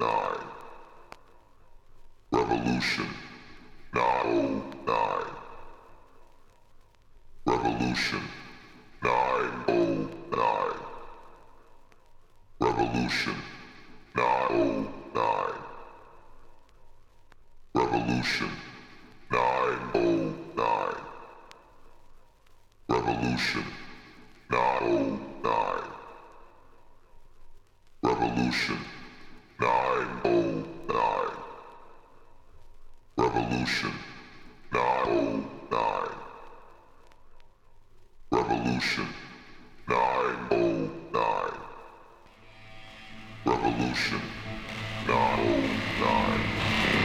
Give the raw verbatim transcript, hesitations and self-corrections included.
nine. Revolution nine oh nine. Revolution nine oh nine. Revolution nine oh nine. Revolution nine oh nine. Revolution nine oh nine. Revolution nine oh nine. Revolution nine oh nine. Revolution nine oh nine. Revolution nine oh nine.